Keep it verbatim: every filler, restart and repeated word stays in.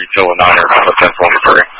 refill a niner, but that's one for free.